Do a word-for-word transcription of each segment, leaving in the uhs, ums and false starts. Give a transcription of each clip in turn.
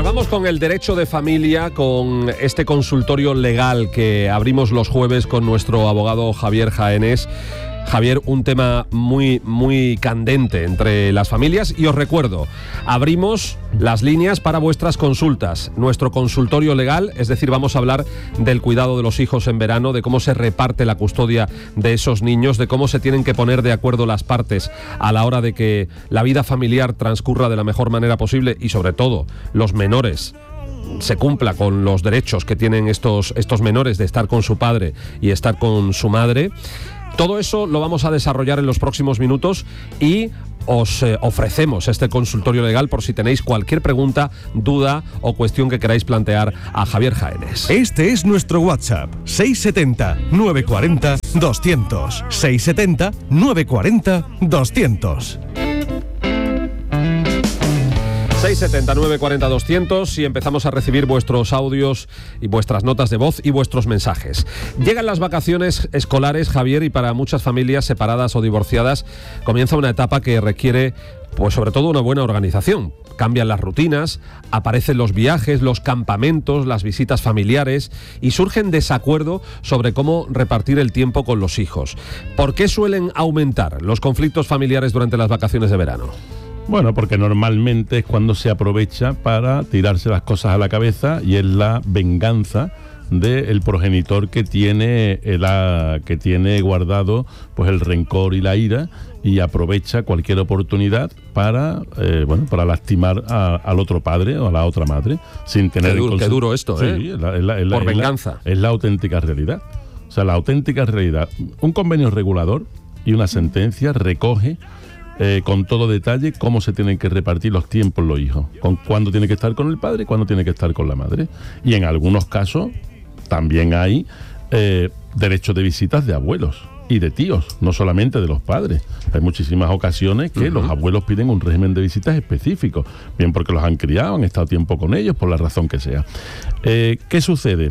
Vamos con el derecho de familia, con este consultorio legal que abrimos los jueves con nuestro abogado Javier Jaenés. Javier, un tema muy, muy candente entre las familias y os recuerdo, abrimos las líneas para vuestras consultas. Nuestro consultorio legal, es decir, vamos a hablar del cuidado de los hijos en verano, de cómo se reparte la custodia de esos niños, de cómo se tienen que poner de acuerdo las partes a la hora de que la vida familiar transcurra de la mejor manera posible y sobre todo los menores se cumpla con los derechos que tienen estos, estos menores de estar con su padre y estar con su madre. Todo eso lo vamos a desarrollar en los próximos minutos y os eh, ofrecemos este consultorio legal por si tenéis cualquier pregunta, duda o cuestión que queráis plantear a Javier Jaenés. Este es nuestro WhatsApp, seis setenta, novecientos cuarenta, doscientos. seis setenta, novecientos cuarenta, doscientos. seis setenta, novecientos cuarenta, doscientos y empezamos a recibir vuestros audios y vuestras notas de voz y vuestros mensajes. Llegan las vacaciones escolares, Javier, y para muchas familias separadas o divorciadas comienza una etapa que requiere, pues sobre todo, una buena organización. Cambian las rutinas, aparecen los viajes, los campamentos, las visitas familiares y surgen desacuerdos sobre cómo repartir el tiempo con los hijos. ¿Por qué suelen aumentar los conflictos familiares durante las vacaciones de verano? Bueno, porque normalmente es cuando se aprovecha para tirarse las cosas a la cabeza y es la venganza del progenitor que tiene, el, que tiene guardado pues el rencor y la ira y aprovecha cualquier oportunidad para eh, bueno para lastimar a, al otro padre o a la otra madre sin tener qué duro, qué duro esto, ¿eh? Sí, es la, es la, es la, por es venganza. La, es la auténtica realidad. O sea, la auténtica realidad. Un convenio regulador y una sentencia recoge Eh, con todo detalle cómo se tienen que repartir los tiempos los hijos, con cuándo tiene que estar con el padre y cuándo tiene que estar con la madre. Y en algunos casos también hay eh, derechos de visitas de abuelos y de tíos, no solamente de los padres. Hay muchísimas ocasiones que uh-huh. los abuelos piden un régimen de visitas específico, bien porque los han criado, han estado tiempo con ellos, por la razón que sea. Eh, ¿Qué sucede?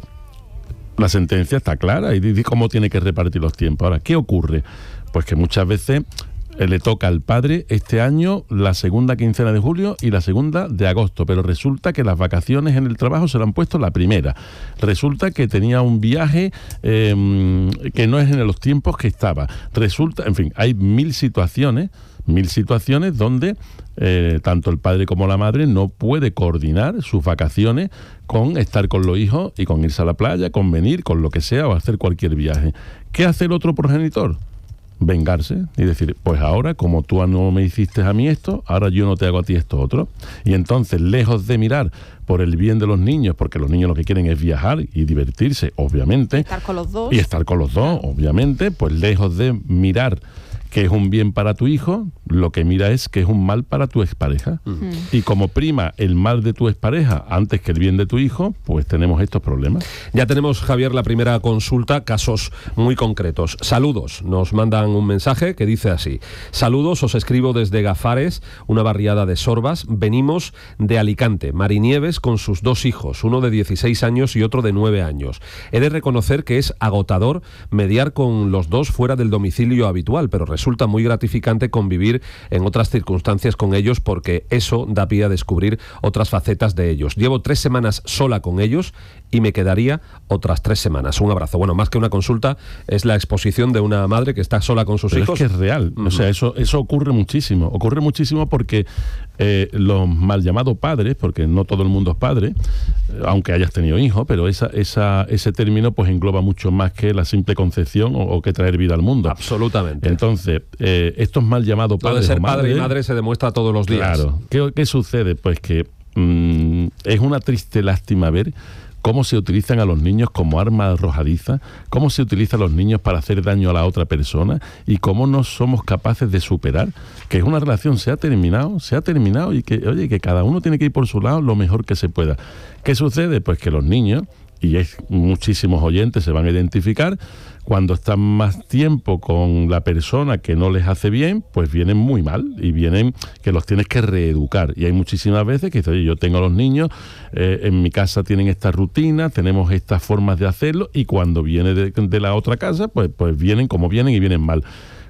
La sentencia está clara y dice cómo tiene que repartir los tiempos. Ahora, ¿qué ocurre? Pues que muchas veces le toca al padre este año la segunda quincena de julio y la segunda de agosto, pero resulta que las vacaciones en el trabajo se le han puesto la primera. Resulta que tenía un viaje eh, que no es en los tiempos que estaba. Resulta, en fin, hay mil situaciones, mil situaciones donde eh, tanto el padre como la madre no puede coordinar sus vacaciones con estar con los hijos y con irse a la playa, con venir, con lo que sea o hacer cualquier viaje. ¿Qué hace el otro progenitor? Vengarse y decir, pues ahora como tú no me hiciste a mí esto, ahora yo no te hago a ti esto otro. Y entonces, lejos de mirar por el bien de los niños, porque los niños lo que quieren es viajar y divertirse, obviamente, estar con los dos. y estar con los dos, obviamente, pues lejos de mirar que es un bien para tu hijo, lo que mira es que es un mal para tu expareja. Uh-huh. Y como prima el mal de tu expareja antes que el bien de tu hijo, pues tenemos estos problemas. Ya tenemos, Javier, la primera consulta, casos muy concretos. Saludos, nos mandan un mensaje que dice así: saludos, os escribo desde Gafares, una barriada de Sorbas. Venimos de Alicante, Marinieves con sus dos hijos, uno de dieciséis años y otro de nueve años. He de reconocer que es agotador mediar con los dos fuera del domicilio habitual, pero resulta Resulta muy gratificante convivir en otras circunstancias con ellos porque eso da pie a descubrir otras facetas de ellos. Llevo tres semanas sola con ellos y me quedaría otras tres semanas. Un abrazo. Bueno, más que una consulta, es la exposición de una madre que está sola con sus Pero hijos. Es que es real. Uh-huh. O sea, eso, eso ocurre muchísimo. Ocurre muchísimo porque eh, los mal llamados padres, porque no todo el mundo es padre, eh, aunque hayas tenido hijos, pero esa, esa, ese término pues engloba mucho más que la simple concepción o, o que traer vida al mundo. Absolutamente. Entonces, eh, estos mal llamados padres. Lo de ser o madres, padre y madre se demuestra todos los días. Claro. ¿Qué, qué sucede? Pues que mmm, es una triste lástima ver cómo se utilizan a los niños como arma arrojadiza, cómo se utilizan a los niños para hacer daño a la otra persona y cómo no somos capaces de superar que una relación se ha terminado, se ha terminado y que, oye, que cada uno tiene que ir por su lado lo mejor que se pueda. ¿Qué sucede? Pues que los niños, y es, muchísimos oyentes se van a identificar, cuando están más tiempo con la persona que no les hace bien, pues vienen muy mal y vienen que los tienes que reeducar. Y hay muchísimas veces que oye, yo tengo a los niños, eh, en mi casa tienen esta rutina, tenemos estas formas de hacerlo y cuando viene de, de la otra casa, pues, pues vienen como vienen y vienen mal.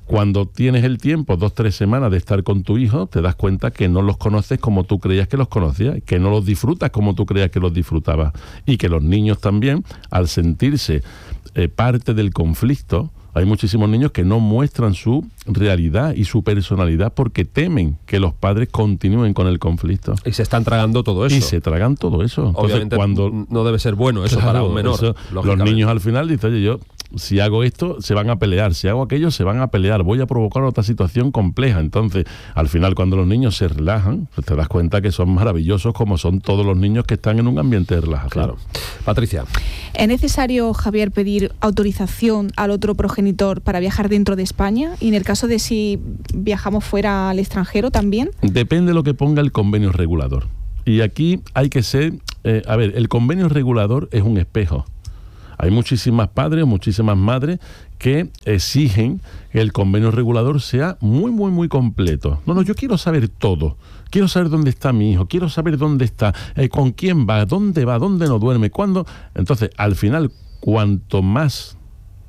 Cuando tienes el tiempo, dos, tres semanas de estar con tu hijo, te das cuenta que no los conoces como tú creías que los conocías, que no los disfrutas como tú creías que los disfrutabas, y que los niños también, al sentirse eh, parte del conflicto, hay muchísimos niños que no muestran su realidad y su personalidad porque temen que los padres continúen con el conflicto. Y se están tragando todo eso. Y se tragan todo eso. Entonces, obviamente cuando no debe ser bueno eso, claro, para un menor. Eso, los niños al final dicen, oye, yo si hago esto se van a pelear, si hago aquello se van a pelear, voy a provocar otra situación compleja. Entonces, al final cuando los niños se relajan, pues te das cuenta que son maravillosos como son todos los niños que están en un ambiente de relajación. Claro. Patricia. ¿Es necesario, Javier, pedir autorización al otro progenitor para viajar dentro de España? Y en el caso de si viajamos fuera al extranjero también. Depende de lo que ponga el convenio regulador. Y aquí hay que ser, eh, a ver, el convenio regulador es un espejo. Hay muchísimas padres, muchísimas madres que exigen que el convenio regulador sea muy, muy, muy completo. No, no, yo quiero saber todo. Quiero saber dónde está mi hijo, quiero saber dónde está, eh, con quién va, dónde va, dónde no duerme, cuándo. Entonces, al final, cuanto más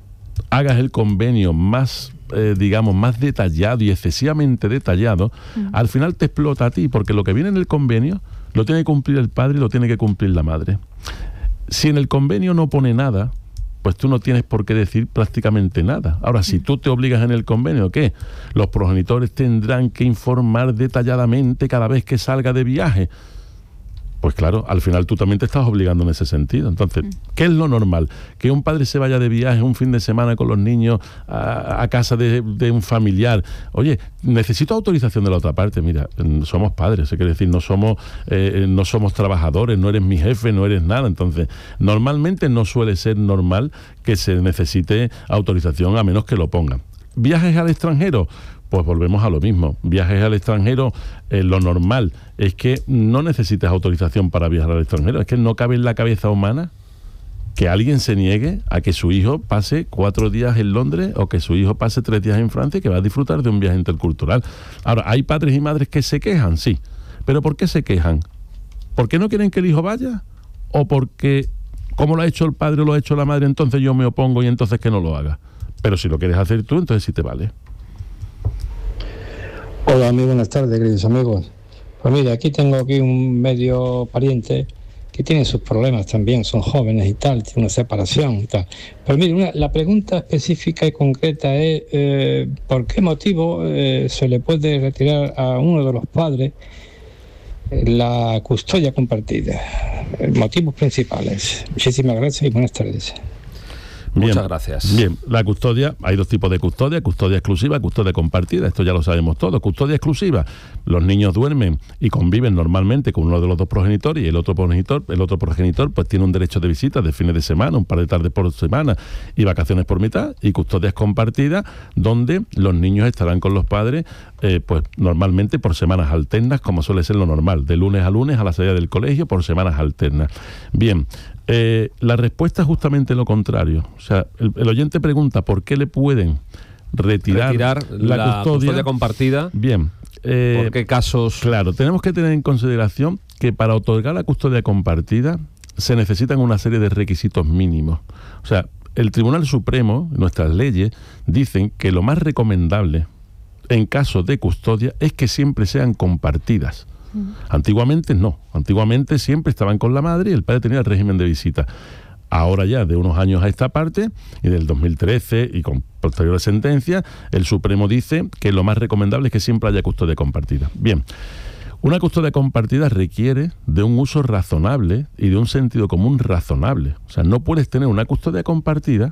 hagas el convenio, más, eh, digamos, más detallado y excesivamente detallado, uh-huh. al final te explota a ti, porque lo que viene en el convenio lo tiene que cumplir el padre y lo tiene que cumplir la madre. Si en el convenio no pone nada, pues tú no tienes por qué decir prácticamente nada. Ahora, si tú te obligas en el convenio, ¿qué? Los progenitores tendrán que informar detalladamente cada vez que salga de viaje. Pues claro, al final tú también te estás obligando en ese sentido. Entonces, ¿qué es lo normal? Que un padre se vaya de viaje un fin de semana con los niños a, a casa de, de un familiar. Oye, necesito autorización de la otra parte. Mira, somos padres, quiere decir, no somos, eh, no somos trabajadores, no eres mi jefe, no eres nada. Entonces, normalmente no suele ser normal que se necesite autorización a menos que lo pongan. ¿Viajes al extranjero? Pues volvemos a lo mismo. Viajes al extranjero, eh, lo normal es que no necesites autorización para viajar al extranjero. Es que no cabe en la cabeza humana que alguien se niegue a que su hijo pase cuatro días en Londres o que su hijo pase tres días en Francia y que va a disfrutar de un viaje intercultural. Ahora, ¿hay padres y madres que se quejan? Sí. ¿Pero por qué se quejan? ¿Por qué no quieren que el hijo vaya? ¿O porque, como lo ha hecho el padre o lo ha hecho la madre, entonces yo me opongo y entonces que no lo haga? Pero si lo quieres hacer tú, entonces sí te vale. Hola, muy buenas tardes, queridos amigos. Pues mira, aquí tengo aquí un medio pariente que tiene sus problemas también, son jóvenes y tal, tiene una separación y tal. Pero mire, una, la pregunta específica y concreta es eh, ¿por qué motivo eh, se le puede retirar a uno de los padres la custodia compartida? Motivos principales. Muchísimas gracias y buenas tardes. Bien, muchas gracias. Bien, la custodia, hay dos tipos de custodia, custodia exclusiva, custodia compartida, esto ya lo sabemos todos. Custodia exclusiva, los niños duermen y conviven normalmente con uno de los dos progenitores y el otro progenitor, el otro progenitor pues tiene un derecho de visita de fines de semana, un par de tardes por semana y vacaciones por mitad. Y custodias compartidas, donde los niños estarán con los padres eh, pues normalmente por semanas alternas, como suele ser lo normal, de lunes a lunes a la salida del colegio por semanas alternas. Bien, Eh, la respuesta es justamente lo contrario. O sea, el, el oyente pregunta por qué le pueden retirar, retirar la, la custodia, custodia compartida. Bien. Eh, ¿Por qué casos? Claro, tenemos que tener en consideración que para otorgar la custodia compartida se necesitan una serie de requisitos mínimos. O sea, el Tribunal Supremo, nuestras leyes, dicen que lo más recomendable en caso de custodia es que siempre sean compartidas. Antiguamente no, antiguamente siempre estaban con la madre y el padre tenía el régimen de visita. Ahora ya, de unos años a esta parte, y del dos mil trece y con posteriores sentencias, el Supremo dice que lo más recomendable es que siempre haya custodia compartida. Bien, una custodia compartida requiere de un uso razonable y de un sentido común razonable. O sea, no puedes tener una custodia compartida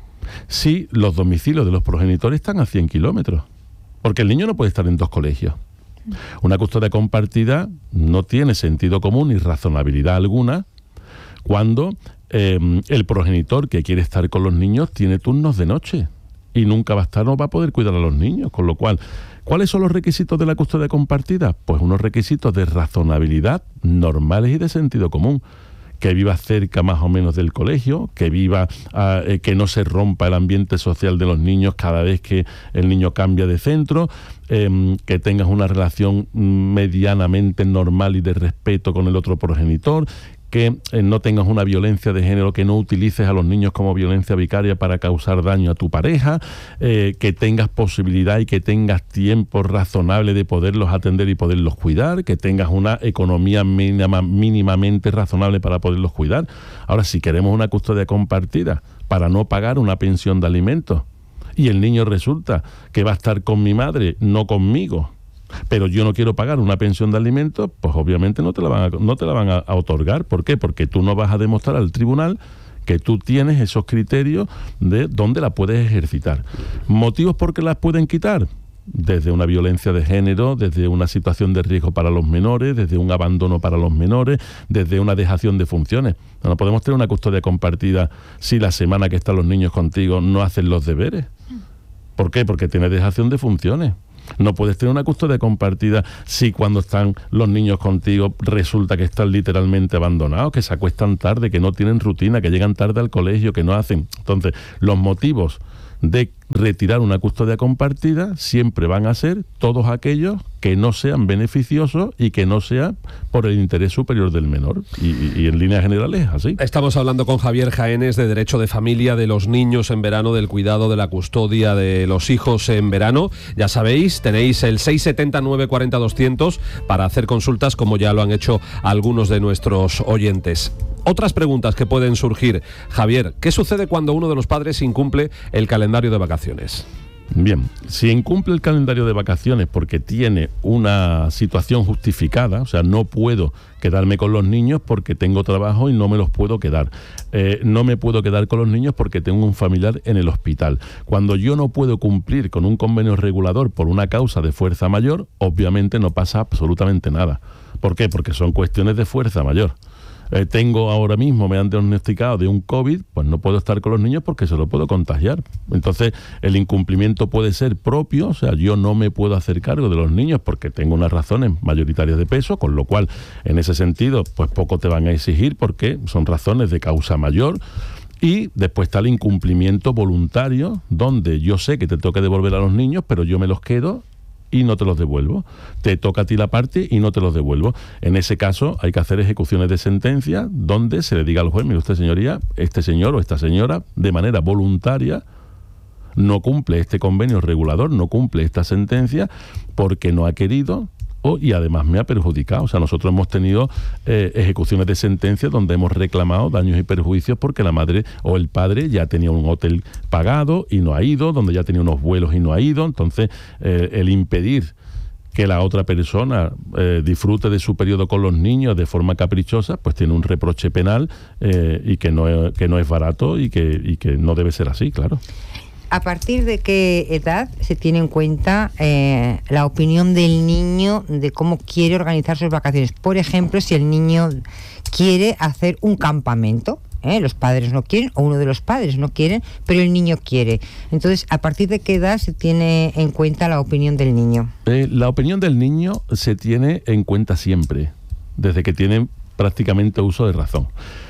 si los domicilios de los progenitores están a cien kilómetros, porque el niño no puede estar en dos colegios. Una custodia compartida no tiene sentido común ni razonabilidad alguna cuando eh, el progenitor que quiere estar con los niños tiene turnos de noche y nunca va a estar, no va a poder cuidar a los niños. Con lo cual, ¿cuáles son los requisitos de la custodia compartida? Pues unos requisitos de razonabilidad normales y de sentido común. Que viva cerca más o menos del colegio, que viva, uh, eh, que no se rompa el ambiente social de los niños cada vez que el niño cambia de centro, eh, que tengas una relación medianamente normal y de respeto con el otro progenitor, que eh, no tengas una violencia de género, que no utilices a los niños como violencia vicaria para causar daño a tu pareja, eh, que tengas posibilidad y que tengas tiempo razonable de poderlos atender y poderlos cuidar, que tengas una economía mínima, mínimamente razonable para poderlos cuidar. Ahora, si queremos una custodia compartida para no pagar una pensión de alimentos y el niño resulta que va a estar con mi madre, no conmigo, pero yo no quiero pagar una pensión de alimentos, pues obviamente no te la van a, no te la van a, a otorgar. ¿Por qué? Porque tú no vas a demostrar al tribunal que tú tienes esos criterios de dónde la puedes ejercitar. ¿Motivos por qué las pueden quitar? Desde una violencia de género, desde una situación de riesgo para los menores, desde un abandono para los menores, desde una dejación de funciones. No podemos tener una custodia compartida si la semana que están los niños contigo no hacen los deberes. ¿Por qué? Porque tiene dejación de funciones. No puedes tener una custodia compartida si cuando están los niños contigo resulta que están literalmente abandonados, que se acuestan tarde, que no tienen rutina, que llegan tarde al colegio, que no hacen. Entonces, los motivos de retirar una custodia compartida siempre van a ser todos aquellos que no sean beneficiosos y que no sea por el interés superior del menor. Y, y, y en líneas generales así. Estamos hablando con Javier Jaénes de Derecho de Familia, de los niños en verano, del cuidado, de la custodia de los hijos en verano. Ya sabéis, tenéis el seis siete cero, nueve cuatro cero, doscientos para hacer consultas, como ya lo han hecho algunos de nuestros oyentes. Otras preguntas que pueden surgir. Javier, ¿qué sucede cuando uno de los padres incumple el calendario de vacaciones? Bien, si incumple el calendario de vacaciones porque tiene una situación justificada, o sea, no puedo quedarme con los niños porque tengo trabajo y no me los puedo quedar. Eh, no me puedo quedar con los niños porque tengo un familiar en el hospital. Cuando yo no puedo cumplir con un convenio regulador por una causa de fuerza mayor, obviamente no pasa absolutamente nada. ¿Por qué? Porque son cuestiones de fuerza mayor. Eh, tengo ahora mismo, me han diagnosticado de un COVID, pues no puedo estar con los niños porque se lo puedo contagiar. Entonces, el incumplimiento puede ser propio, o sea, yo no me puedo hacer cargo de los niños porque tengo unas razones mayoritarias de peso, con lo cual, en ese sentido, pues poco te van a exigir porque son razones de causa mayor. Y después está el incumplimiento voluntario, donde yo sé que te tengo que devolver a los niños, pero yo me los quedo y no te los devuelvo. Te toca a ti la parte y no te los devuelvo. En ese caso hay que hacer ejecuciones de sentencia donde se le diga al juez, mire usted, señoría, este señor o esta señora, de manera voluntaria, no cumple este convenio regulador, no cumple esta sentencia porque no ha querido o, y además me ha perjudicado. O sea, nosotros hemos tenido eh, ejecuciones de sentencia donde hemos reclamado daños y perjuicios porque la madre o el padre ya tenía un hotel pagado y no ha ido, donde ya tenía unos vuelos y no ha ido. Entonces, eh, el impedir que la otra persona eh, disfrute de su periodo con los niños de forma caprichosa, pues tiene un reproche penal eh, y que no es, que no es barato y que, y que no debe ser así, claro. ¿A partir de qué edad se tiene en cuenta eh, la opinión del niño de cómo quiere organizar sus vacaciones? Por ejemplo, si el niño quiere hacer un campamento, ¿eh? los padres no quieren, o uno de los padres no quieren, pero el niño quiere. Entonces, ¿a partir de qué edad se tiene en cuenta la opinión del niño? Eh, la opinión del niño se tiene en cuenta siempre, desde que tiene prácticamente uso de razón.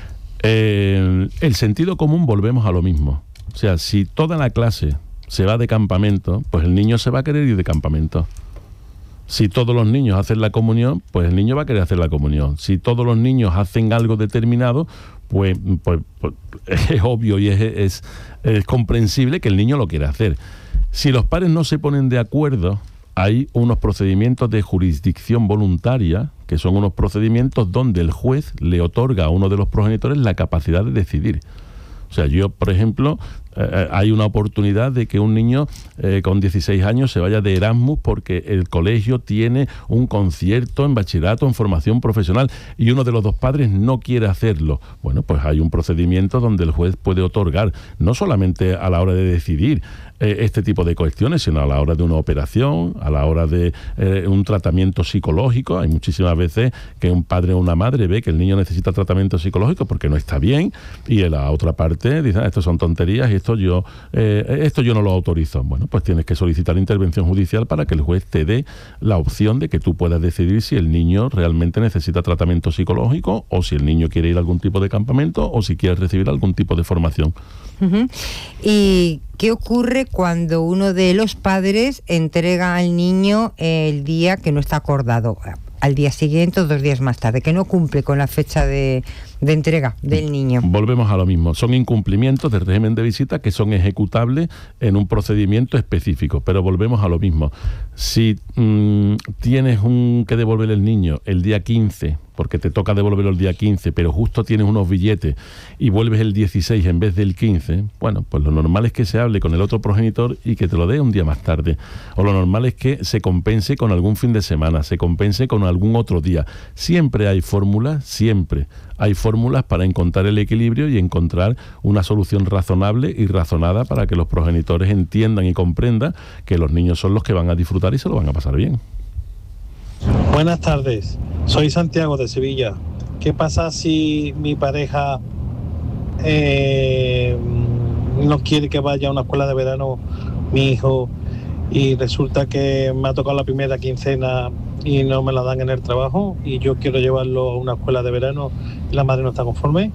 Eh, el sentido común, volvemos a lo mismo. O sea, si toda la clase se va de campamento, pues el niño se va a querer ir de campamento. Si todos los niños hacen la comunión, pues el niño va a querer hacer la comunión. Si todos los niños hacen algo determinado, pues, pues, pues es obvio y es, es, es comprensible que el niño lo quiera hacer. Si los padres no se ponen de acuerdo, hay unos procedimientos de jurisdicción voluntaria, que son unos procedimientos donde el juez le otorga a uno de los progenitores la capacidad de decidir. O sea, yo, por ejemplo, eh, hay una oportunidad de que un niño eh, con dieciséis años se vaya de Erasmus porque el colegio tiene un concierto en bachillerato, en formación profesional, y uno de los dos padres no quiere hacerlo. Bueno, pues hay un procedimiento donde el juez puede otorgar, no solamente a la hora de decidir eh, este tipo de cuestiones, sino a la hora de una operación, a la hora de eh, un tratamiento psicológico. Hay muchísimas veces que un padre o una madre ve que el niño necesita tratamiento psicológico porque no está bien, y en la otra parte dice, ah, esto son tonterías y esto yo, eh, esto yo no lo autorizo. Bueno, pues tienes que solicitar intervención judicial para que el juez te dé la opción de que tú puedas decidir si el niño realmente necesita tratamiento psicológico o si el niño quiere ir a algún tipo de campamento o si quiere recibir algún tipo de formación. Uh-huh. ¿Y qué ocurre cuando uno de los padres entrega al niño el día que no está acordado? Al día siguiente o dos días más tarde, que no cumple con la fecha de, de entrega del niño. Volvemos a lo mismo. Son incumplimientos del régimen de visita que son ejecutables en un procedimiento específico. Pero volvemos a lo mismo. Si mmm, tienes un que devolver el niño el día quince, porque te toca devolverlo el día quince, pero justo tienes unos billetes y vuelves el dieciséis en vez del quince, bueno, pues lo normal es que se hable con el otro progenitor y que te lo dé un día más tarde. O lo normal es que se compense con algún fin de semana, se compense con algún otro día. Siempre hay fórmulas, siempre hay fórmulas para encontrar el equilibrio y encontrar una solución razonable y razonada para que los progenitores entiendan y comprendan que los niños son los que van a disfrutar y se lo van a pasar bien. Buenas tardes, soy Santiago de Sevilla. ¿Qué pasa si mi pareja eh, no quiere que vaya a una escuela de verano mi hijo y resulta que me ha tocado la primera quincena y no me la dan en el trabajo y yo quiero llevarlo a una escuela de verano y la madre no está conforme?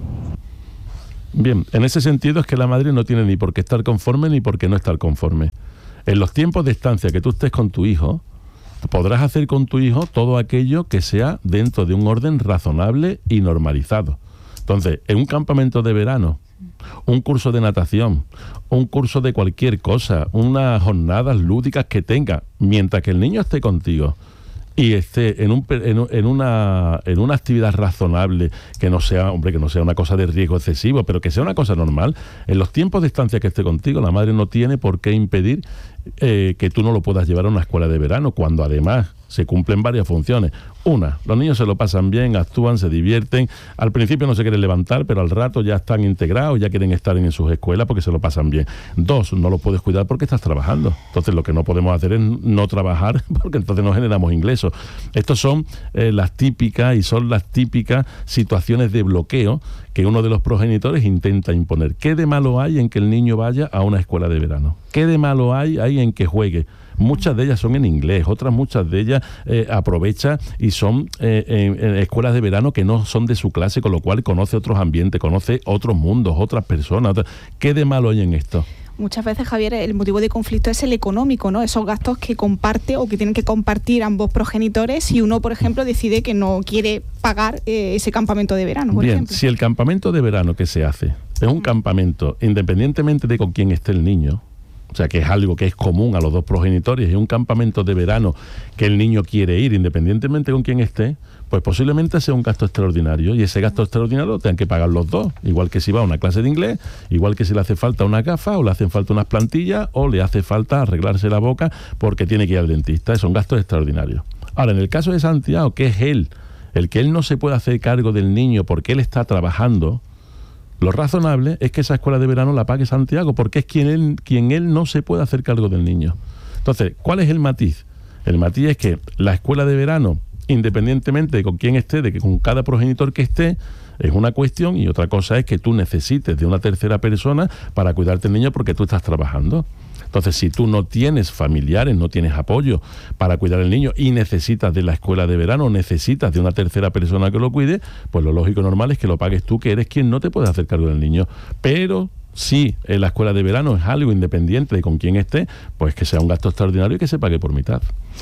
Bien, en ese sentido es que la madre no tiene ni por qué estar conforme ni por qué no estar conforme. En los tiempos de estancia que tú estés con tu hijo, podrás hacer con tu hijo todo aquello que sea dentro de un orden razonable y normalizado. Entonces, en un campamento de verano, un curso de natación, un curso de cualquier cosa, unas jornadas lúdicas que tenga, mientras que el niño esté contigo y esté en, un, en, en, una, en una actividad razonable, que no sea, hombre, que no sea una cosa de riesgo excesivo, pero que sea una cosa normal, en los tiempos de estancia que esté contigo, la madre no tiene por qué impedir eh, que tú no lo puedas llevar a una escuela de verano, cuando además se cumplen varias funciones. Una, los niños se lo pasan bien, actúan, se divierten, al principio no se quieren levantar, pero al rato ya están integrados, ya quieren estar en sus escuelas porque se lo pasan bien. Dos, no lo puedes cuidar porque estás trabajando. Entonces lo que no podemos hacer es no trabajar porque entonces no generamos ingresos. Estos son eh, las típicas y son las típicas situaciones de bloqueo que uno de los progenitores intenta imponer. ¿Qué de malo hay en que el niño vaya a una escuela de verano? ¿Qué de malo hay, hay en que juegue? Muchas de ellas son en inglés, otras muchas de ellas eh, aprovecha y son eh, en, en escuelas de verano que no son de su clase, con lo cual conoce otros ambientes, conoce otros mundos, otras personas. Otras... ¿Qué de malo hay en esto? Muchas veces, Javier, el motivo de conflicto es el económico, ¿no? Esos gastos que comparte o que tienen que compartir ambos progenitores si uno, por ejemplo, decide que no quiere pagar eh, ese campamento de verano, por Bien, ejemplo. Si el campamento de verano que se hace es un campamento, independientemente de con quién esté el niño, o sea, que es algo que es común a los dos progenitores, y un campamento de verano que el niño quiere ir, independientemente con quién esté, pues posiblemente sea un gasto extraordinario, y ese gasto extraordinario lo tengan que pagar los dos, igual que si va a una clase de inglés, igual que si le hace falta una gafa, o le hacen falta unas plantillas, o le hace falta arreglarse la boca porque tiene que ir al dentista. Son gastos extraordinarios. Ahora, en el caso de Santiago, que es él, el que él no se puede hacer cargo del niño porque él está trabajando, lo razonable es que esa escuela de verano la pague Santiago, porque es quien él, quien él no se puede hacer cargo del niño. Entonces, ¿cuál es el matiz? El matiz es que la escuela de verano, independientemente de con quién esté, de que con cada progenitor que esté, es una cuestión, y otra cosa es que tú necesites de una tercera persona para cuidarte del niño porque tú estás trabajando. Entonces, si tú no tienes familiares, no tienes apoyo para cuidar al niño y necesitas de la escuela de verano, necesitas de una tercera persona que lo cuide, pues lo lógico y normal es que lo pagues tú, que eres quien no te puede hacer cargo del niño. Pero si en la escuela de verano es algo independiente de con quién esté, pues que sea un gasto extraordinario y que se pague por mitad.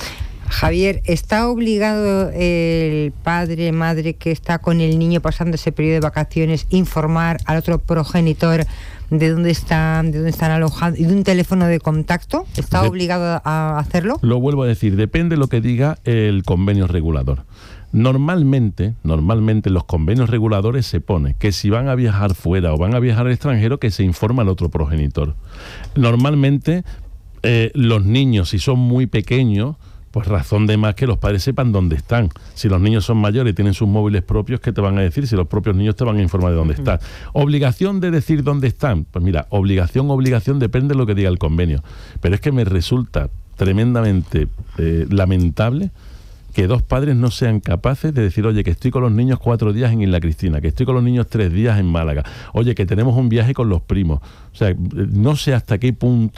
Javier, ¿está obligado el padre, madre que está con el niño pasando ese periodo de vacaciones informar al otro progenitor de dónde están, de dónde están alojados y de un teléfono de contacto? ¿Está de, obligado a hacerlo? Lo vuelvo a decir, depende de lo que diga el convenio regulador. Normalmente, normalmente en los convenios reguladores se pone que si van a viajar fuera o van a viajar al extranjero, que se informa al otro progenitor. Normalmente eh, los niños, si son muy pequeños, pues razón de más que los padres sepan dónde están. Si los niños son mayores y tienen sus móviles propios, ¿qué te van a decir? Si los propios niños te van a informar de dónde están. ¿Obligación de decir dónde están? Pues mira, obligación, obligación, depende de lo que diga el convenio. Pero es que me resulta tremendamente eh, lamentable que dos padres no sean capaces de decir, oye, que estoy con los niños cuatro días en Isla Cristina, que estoy con los niños tres días en Málaga, oye, que tenemos un viaje con los primos. O sea, no sé hasta qué punto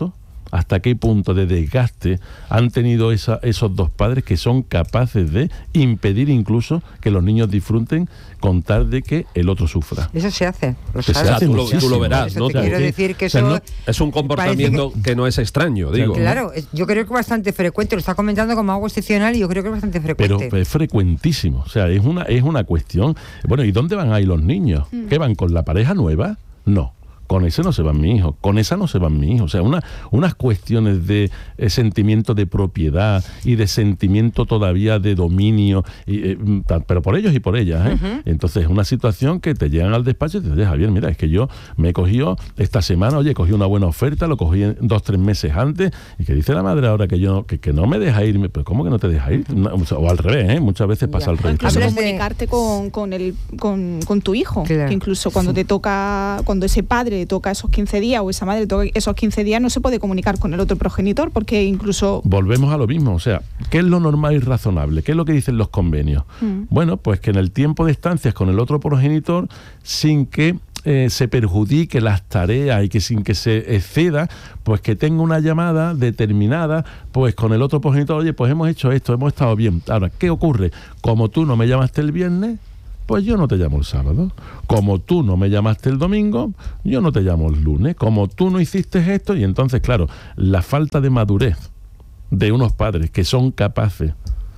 hasta qué punto de desgaste han tenido esa, esos dos padres que son capaces de impedir incluso que los niños disfruten con tal de que el otro sufra. Eso se hace. Lo Que se sabes. hace tú, lo, muchísimo. tú lo verás, Eso ¿no? te quiero Que- decir que o sea, eso no- es un comportamiento parece que... no es extraño, digo. Claro, es- yo creo que es bastante frecuente, lo está comentando como algo excepcional y yo creo que es bastante Pero frecuente. es frecuentísimo, o sea, es una, es una cuestión. Bueno, ¿y dónde van ahí los niños? Mm. ¿Qué van con la pareja nueva? No. Con ese no se van mis hijos, con esa no se van mis hijos. O sea, una, unas cuestiones de eh, sentimiento de propiedad y de sentimiento todavía de dominio, y, eh, ta- pero por ellos y por ellas. ¿eh? Ujú. Entonces es una situación que te llegan al despacho y te dicen, oye, Javier, mira, es que yo me he cogido esta semana, oye, cogí una buena oferta, lo cogí en dos, tres meses antes, y que dice la madre ahora que yo que, que no me deja irme. Pero ¿cómo que no te deja ir? No, o, sea, o al revés, ¿eh? Muchas veces pasa Ya. al revés. Incluso Hablas de- comunicarte con, con, el, con, con tu hijo. Claro. Que incluso cuando te toca, cuando ese padre le toca esos quince días o esa madre le toca esos quince días, no se puede comunicar con el otro progenitor porque incluso... Volvemos a lo mismo, o sea, ¿qué es lo normal y razonable? ¿Qué es lo que dicen los convenios? Mm. Bueno, pues que en el tiempo de estancias con el otro progenitor, sin que eh, se perjudique las tareas y que sin que se exceda, pues que tenga una llamada determinada, pues con el otro progenitor, oye, pues hemos hecho esto, hemos estado bien. Ahora, ¿qué ocurre? Como tú no me llamaste el viernes, pues yo no te llamo el sábado. Como tú no me llamaste el domingo, yo no te llamo el lunes. Como tú no hiciste esto, y entonces, claro, la falta de madurez de unos padres que son capaces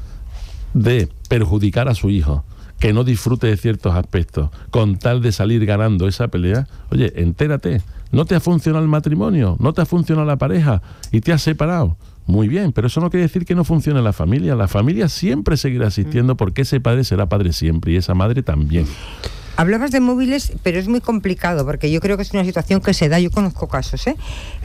de perjudicar a su hijo, que no disfrute de ciertos aspectos, con tal de salir ganando esa pelea, oye, entérate, no te ha funcionado el matrimonio, no te ha funcionado la pareja y te has separado. Muy bien, pero eso no quiere decir que no funcione la familia. La familia siempre seguirá existiendo porque ese padre será padre siempre y esa madre también. Hablabas de móviles, pero es muy complicado porque yo creo que es una situación que se da, yo conozco casos, ¿eh?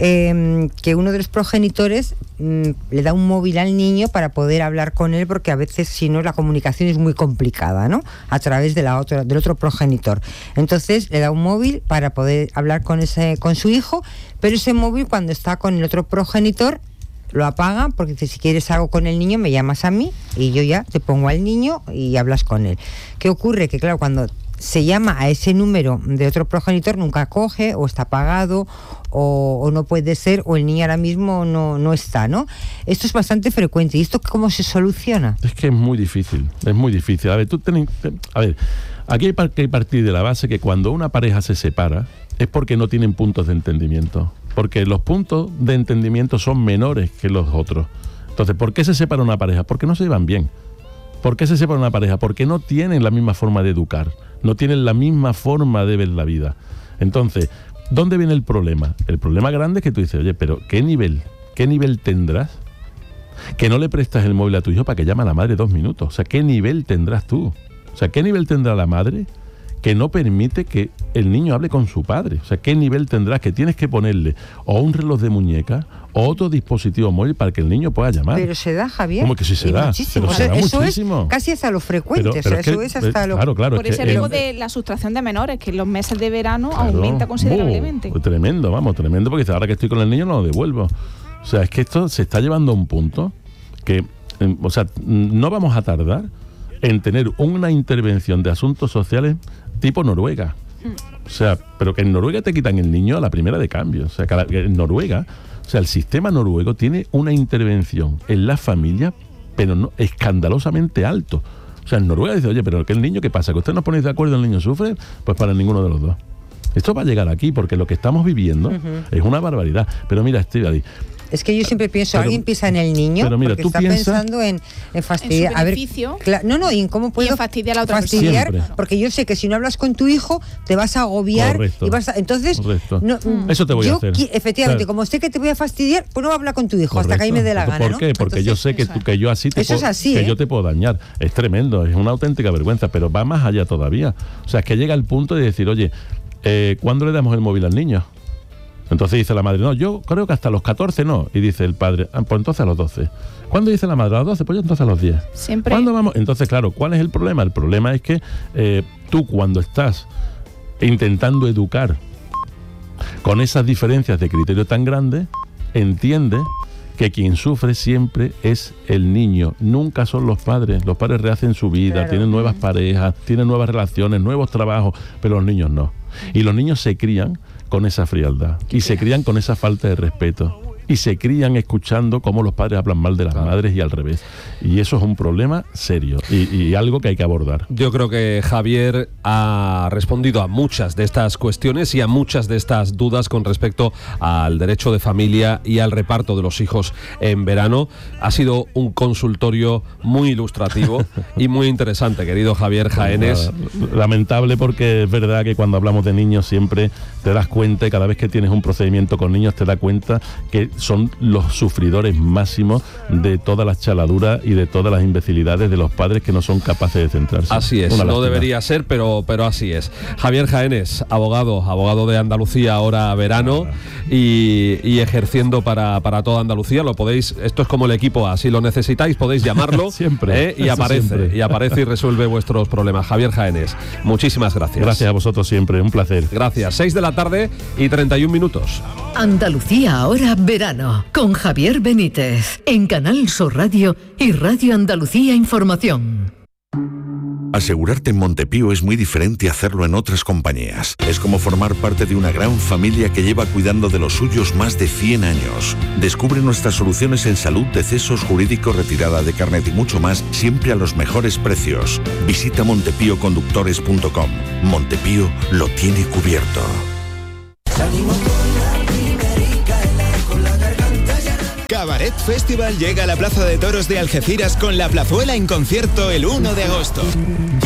Eh, que uno de los progenitores mm, le da un móvil al niño para poder hablar con él porque a veces si no la comunicación es muy complicada, ¿no? A través de la otra, del otro progenitor. Entonces le da un móvil para poder hablar con, ese, con su hijo, pero ese móvil cuando está con el otro progenitor lo apaga porque dice, si quieres algo con el niño me llamas a mí y yo ya te pongo al niño y hablas con él. ¿Qué ocurre? Que claro, cuando se llama a ese número de otro progenitor nunca coge o está apagado o, o no puede ser o el niño ahora mismo no, no está, ¿no? Esto es bastante frecuente. ¿Y esto cómo se soluciona? Es que es muy difícil, es muy difícil. A ver, tú ten, a ver, aquí hay que partir de la base que cuando una pareja se separa es porque no tienen puntos de entendimiento. Porque los puntos de entendimiento son menores que los otros. Entonces, ¿por qué se separa una pareja? Porque no se llevan bien. ¿Por qué se separa una pareja? Porque no tienen la misma forma de educar, no tienen la misma forma de ver la vida. Entonces, ¿dónde viene el problema? El problema grande es que tú dices, oye, pero ¿qué nivel? ¿Qué nivel tendrás? Que no le prestas el móvil a tu hijo para que llame a la madre dos minutos. O sea, ¿qué nivel tendrás tú? O sea, ¿qué nivel tendrá la madre que no permite que el niño hable con su padre? O sea, ¿qué nivel tendrás que tienes que ponerle o un reloj de muñeca o otro dispositivo móvil para que el niño pueda llamar? Pero se da, Javier. ¿Cómo que sí se Y da? muchísimo. Pero O se sea, da eso muchísimo. es casi hasta lo frecuente. Pero- o sea, pero es eso que- es hasta lo... claro, claro, Por es ese que riesgo el- de la sustracción de menores, que en los meses de verano Claro. aumenta considerablemente. Uh, tremendo, vamos, tremendo, porque dice, ahora que estoy con el niño no lo devuelvo. O sea, es que esto se está llevando a un punto que, eh, o sea, no vamos a tardar en tener una intervención de asuntos sociales tipo Noruega. O sea, pero que en Noruega te quitan el niño a la primera de cambio. O sea, que la- que en Noruega, o sea, el sistema noruego tiene una intervención en la familia, pero no escandalosamente alto. O sea, en Noruega dice, oye, pero que el niño, ¿qué pasa? ¿Que usted no os ponéis de acuerdo, el niño sufre? Pues para ninguno de los dos. Esto va a llegar aquí, porque lo que estamos viviendo Ujú. es una barbaridad. Pero mira, Estíbaliz, Es que yo siempre pienso, Pero- alguien piensa en el niño pero mira, porque tú está piensa- pensando en, en fastidiar. En su a ver, beneficio. cla- no, no, y en cómo puedo en fastidiar a la otra fastidiar, persona. porque yo sé que si no hablas con tu hijo te vas a agobiar Correcto. y vas a, entonces Correcto. no, Eso te voy a yo hacer. qui- efectivamente, Claro. como sé que te voy a fastidiar, pues no voy a hablar con tu hijo hasta que ahí me dé la Correcto. gana, ¿Por ¿no? qué? Porque yo Entonces, sé que, tú, que yo así te Eso es puedo, así, que ¿eh? yo te puedo dañar. Es tremendo, es una auténtica vergüenza, pero va más allá todavía. O sea, es que llega el punto de decir, oye, eh, ¿cuándo le damos el móvil al niño? Entonces dice la madre, no, yo creo que hasta los catorce no. Y dice el padre, ah, pues entonces a los doce. ¿Cuándo dice la madre? A los doce, pues ya entonces a los diez. Siempre. ¿Cuándo vamos? Entonces, claro, ¿cuál es el problema? El problema es que eh, tú cuando estás intentando educar con esas diferencias de criterio tan grandes, entiendes que quien sufre siempre es el niño, nunca son los padres. Los padres rehacen su vida, Claro. tienen nuevas parejas, tienen nuevas relaciones, nuevos trabajos, pero los niños no. Y los niños se crían con esa frialdad y se crían con esa falta de respeto. y se crían escuchando cómo los padres hablan mal de las madres y al revés. Y eso es un problema serio y, y algo que hay que abordar. Yo creo que Javier ha respondido a muchas de estas cuestiones y a muchas de estas dudas con respecto al derecho de familia y al reparto de los hijos en verano. Ha sido un consultorio muy ilustrativo y muy interesante, querido Javier Jaénes. Lamentable, porque es verdad que cuando hablamos de niños siempre te das cuenta, y cada vez que tienes un procedimiento con niños te das cuenta que son los sufridores máximos de todas las chaladuras y de todas las imbecilidades de los padres que no son capaces de centrarse. Así es, no debería ser, pero, pero así es. Javier Jaénes, abogado, abogado de Andalucía, ahora verano, y, y ejerciendo para, para toda Andalucía. Lo podéis, esto es como el equipo A, si lo necesitáis podéis llamarlo siempre, ¿eh? y aparece, siempre. y aparece y resuelve vuestros problemas. Javier Jaénes, muchísimas gracias. Gracias a vosotros siempre, un placer. Gracias. seis de la tarde y treinta y un minutos. Andalucía ahora verano, con Javier Benítez, en Canal Sur Radio y Radio Andalucía Información. Asegurarte en Montepío es muy diferente a hacerlo en otras compañías. Es como formar parte de una gran familia que lleva cuidando de los suyos más de cien años. Descubre nuestras soluciones en salud, decesos, jurídico, retirada de carnet y mucho más, siempre a los mejores precios. Visita montepío conductores punto com. Montepío lo tiene cubierto. Cabaret Festival llega a la Plaza de Toros de Algeciras con La Plazuela en concierto el uno de agosto.